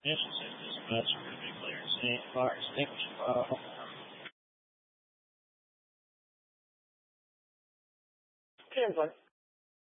Ignition system dispatch to clear fire extinguisher. Translate.